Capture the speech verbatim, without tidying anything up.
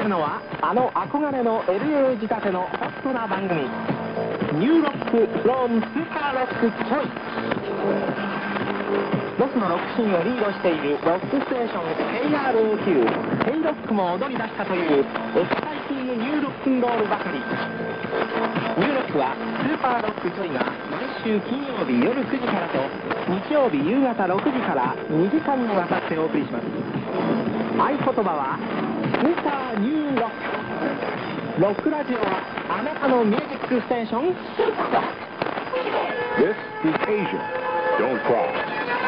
のはあの憧れの エルエー 仕立てのホットな番組ニューロックフロムスーパーロックチョイス。ロスのロックシーンをリードしているロックステーション ケーアールエーキュー ケイロックも踊り出したというエキサイティングニューロックンロールばかり。ニューロックはスーパーロックチョイが毎週金曜日夜くじからと日曜日夕方ろくじからにじかんにわたってお送りします。合言葉はスーパーニューロック。ロックラジオはあなたのミュージックステーション。 This is Asia. Don't cry.